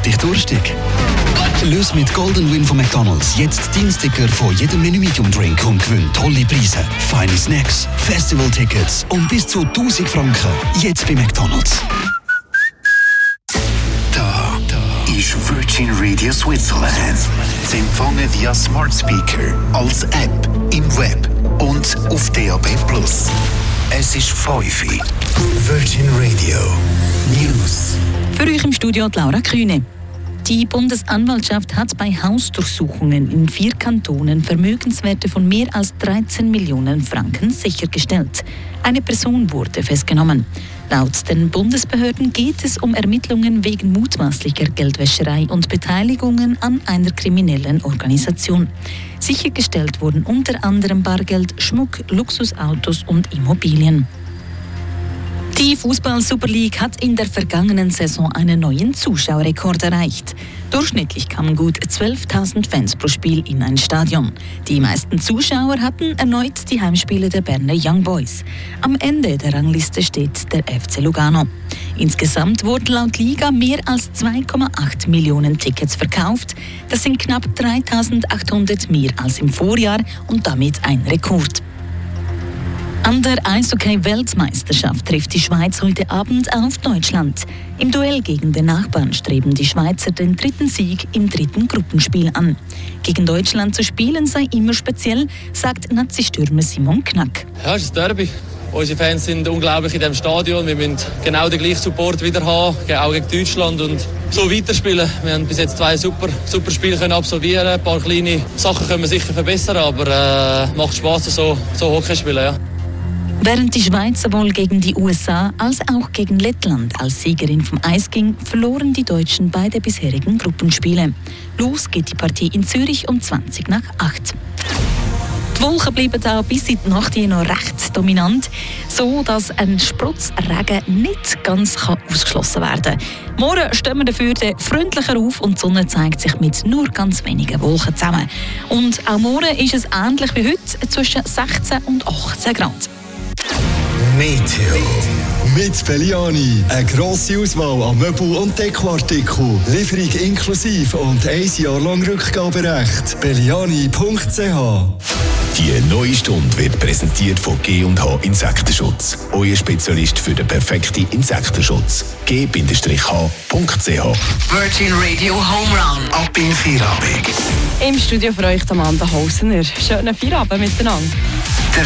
Macht dich durstig? Löse mit Golden Win von McDonald's jetzt deinen Sticker von jedem Menü Medium Drink und gewinn tolle Preise, feine Snacks, Festival-Tickets und bis zu 1000 Franken. Jetzt bei McDonald's. Da ist Virgin Radio Switzerland. Sie empfangen via Smart Speaker, als App, im Web und auf DAB+. Es ist 5 Uhr. Virgin Radio News. Für euch im Studio Laura Kühne. Die Bundesanwaltschaft hat bei Hausdurchsuchungen in 4 Kantonen Vermögenswerte von mehr als 13 Millionen Franken sichergestellt. Eine Person wurde festgenommen. Laut den Bundesbehörden geht es um Ermittlungen wegen mutmaßlicher Geldwäscherei und Beteiligungen an einer kriminellen Organisation. Sichergestellt wurden unter anderem Bargeld, Schmuck, Luxusautos und Immobilien. Die Fußball-Super League hat in der vergangenen Saison einen neuen Zuschauerrekord erreicht. Durchschnittlich kamen gut 12.000 Fans pro Spiel in ein Stadion. Die meisten Zuschauer hatten erneut die Heimspiele der Berner Young Boys. Am Ende der Rangliste steht der FC Lugano. Insgesamt wurden laut Liga mehr als 2,8 Millionen Tickets verkauft. Das sind knapp 3.800 mehr als im Vorjahr und damit ein Rekord. An der Eishockey-Weltmeisterschaft trifft die Schweiz heute Abend auf Deutschland. Im Duell gegen den Nachbarn streben die Schweizer den 3. Sieg im 3. Gruppenspiel an. Gegen Deutschland zu spielen sei immer speziell, sagt Nazi-Stürmer Simon Knack. Ja, es ist ein Derby. Unsere Fans sind unglaublich in diesem Stadion. Wir müssen genau den gleichen Support wieder haben, auch gegen Deutschland, und so weiterspielen. Wir haben bis jetzt 2 super Spiele können absolvieren. Ein paar kleine Sachen können wir sicher verbessern, aber macht Spaß, so Hockey spielen. Ja. Während die Schweiz sowohl gegen die USA als auch gegen Lettland als Siegerin vom Eis ging, verloren die Deutschen beide bisherigen Gruppenspiele. Los geht die Partie in Zürich um 20 nach 8. Die Wolken bleiben auch bis in die Nacht noch recht dominant, so dass ein Sprotzregen nicht ganz ausgeschlossen werden kann. Morgen stehen wir dafür freundlicher auf und die Sonne zeigt sich mit nur ganz wenigen Wolken zusammen. Und auch morgen ist es ähnlich wie heute, zwischen 16 und 18 Grad. Meteo. Mit Belliani. Eine grosse Auswahl an Möbel- und Dekoartikeln. Lieferung inklusive und 1 Jahr lang Rückgaberecht. Belliani.ch. Die neue Stunde wird präsentiert von G&H Insektenschutz. Euer Spezialist für den perfekten Insektenschutz. G-H.ch. Virgin Radio Home Run. Ab in Feierabend. Im Studio für euch Amanda Hausener. Schönen Feierabend miteinander.